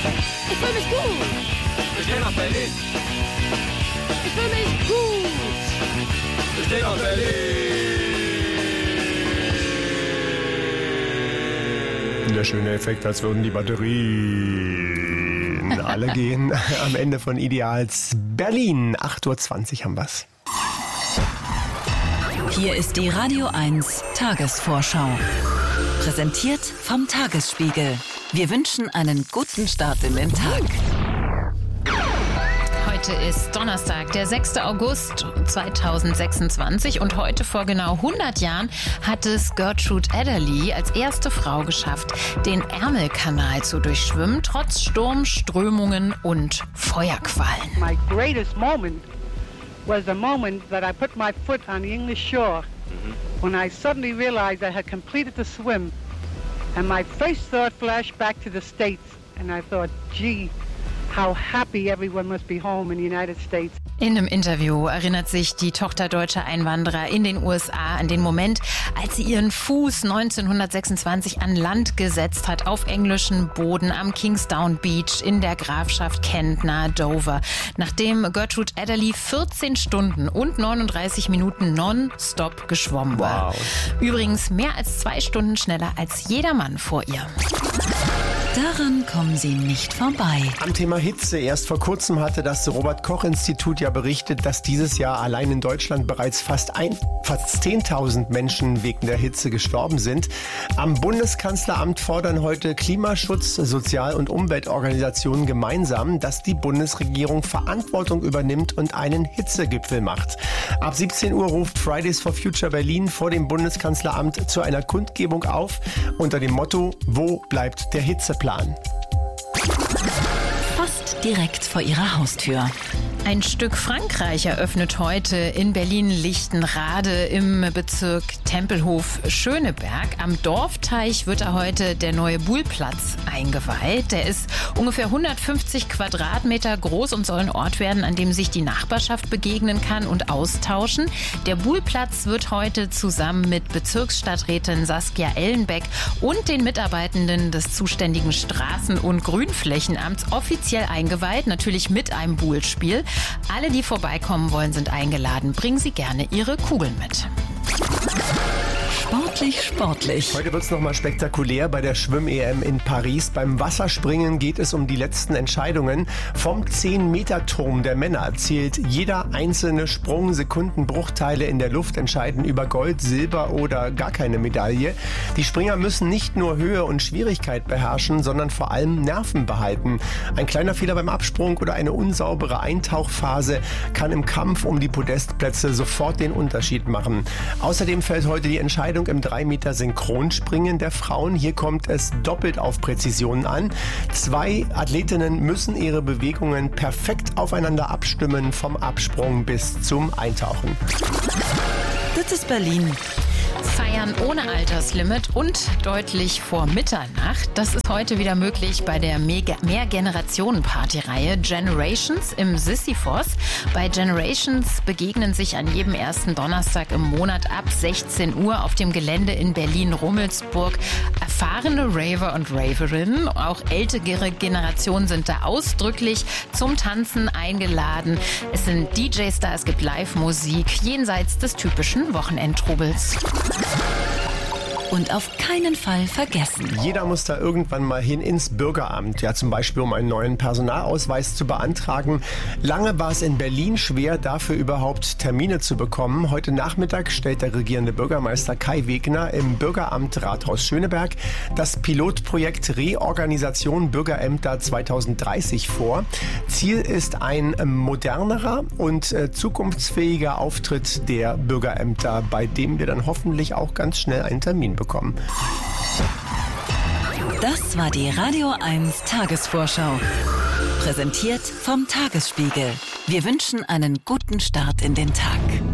Ich fühle mich gut. Ich geh nach Berlin. Ich fühle mich gut. Ich geh nach Berlin. Der schöne Effekt, als würden die Batterien alle gehen. Am Ende von Ideals Berlin. 8:20 Uhr haben wir's. Hier ist die Radio 1 Tagesvorschau. Präsentiert vom Tagesspiegel. Wir wünschen einen guten Start in den Tag. Heute ist Donnerstag, der 6. August 2026 und heute vor genau 100 Jahren hat es Gertrude Adderley als erste Frau geschafft, den Ärmelkanal zu durchschwimmen, trotz Sturm, Strömungen und Feuerquallen. My greatest moment was the moment that I put my foot on the English shore when I suddenly realized I had completed the swim and my first thought flashed back to the States and I thought, gee, how happy everyone must be home in the United States. In einem Interview erinnert sich die Tochter deutscher Einwanderer in den USA an den Moment, als sie ihren Fuß 1926 an Land gesetzt hat auf englischem Boden am Kingsdown Beach in der Grafschaft Kent nahe Dover, nachdem Gertrude Adderley 14 Stunden und 39 Minuten nonstop geschwommen war. Wow. Übrigens mehr als 2 Stunden schneller als jeder Mann vor ihr. Daran kommen Sie nicht vorbei. Am Thema Hitze. Erst vor kurzem hatte das Robert-Koch-Institut ja berichtet, dass dieses Jahr allein in Deutschland bereits fast 10.000 Menschen wegen der Hitze gestorben sind. Am Bundeskanzleramt fordern heute Klimaschutz-, Sozial- und Umweltorganisationen gemeinsam, dass die Bundesregierung Verantwortung übernimmt und einen Hitzegipfel macht. Ab 17 Uhr ruft Fridays for Future Berlin vor dem Bundeskanzleramt zu einer Kundgebung auf unter dem Motto: Wo bleibt der Hitzeplan? Fast direkt vor Ihrer Haustür. Ein Stück Frankreich eröffnet heute in Berlin-Lichtenrade im Bezirk Tempelhof-Schöneberg. Am Dorfteich wird heute der neue Buhlplatz eingeweiht. Der ist ungefähr 150 Quadratmeter groß und soll ein Ort werden, an dem sich die Nachbarschaft begegnen kann und austauschen. Der Buhlplatz wird heute zusammen mit Bezirksstadträtin Saskia Ellenbeck und den Mitarbeitenden des zuständigen Straßen- und Grünflächenamts offiziell eingeweiht, natürlich mit einem Buhlspiel. Alle, die vorbeikommen wollen, sind eingeladen. Bringen Sie gerne Ihre Kugeln mit. Sportlich. Heute wird es nochmal spektakulär bei der Schwimm-EM in Paris. Beim Wasserspringen geht es um die letzten Entscheidungen. Vom 10-Meter-Turm der Männer zählt jeder einzelne Sprung. Sekundenbruchteile in der Luft entscheiden über Gold, Silber oder gar keine Medaille. Die Springer müssen nicht nur Höhe und Schwierigkeit beherrschen, sondern vor allem Nerven behalten. Ein kleiner Fehler beim Absprung oder eine unsaubere Eintauchphase kann im Kampf um die Podestplätze sofort den Unterschied machen. Außerdem fällt heute die Entscheidung im 3-Meter Synchronspringen der Frauen. Hier kommt es doppelt auf Präzision an. 2 Athletinnen müssen ihre Bewegungen perfekt aufeinander abstimmen, vom Absprung bis zum Eintauchen. Das ist Berlin. Feiern ohne Alterslimit und deutlich vor Mitternacht. Das ist heute wieder möglich bei der Mehrgenerationen-Party-Reihe Generations im Sisyphos. Bei Generations begegnen sich an jedem ersten Donnerstag im Monat ab 16 Uhr auf dem Gelände in Berlin-Rummelsburg erfahrene Raver und Raverinnen. Auch ältere Generationen sind da ausdrücklich zum Tanzen eingeladen. Es sind DJs da, es gibt Live-Musik jenseits des typischen Wochenendtrubels. Und auf keinen Fall vergessen. Jeder muss da irgendwann mal hin ins Bürgeramt, ja zum Beispiel um einen neuen Personalausweis zu beantragen. Lange war es in Berlin schwer, dafür überhaupt Termine zu bekommen. Heute Nachmittag stellt der regierende Bürgermeister Kai Wegner im Bürgeramt Rathaus Schöneberg das Pilotprojekt Reorganisation Bürgerämter 2030 vor. Ziel ist ein modernerer und zukunftsfähiger Auftritt der Bürgerämter, bei dem wir dann hoffentlich auch ganz schnell einen Termin bekommen. Das war die Radio 1 Tagesvorschau. Präsentiert vom Tagesspiegel. Wir wünschen einen guten Start in den Tag.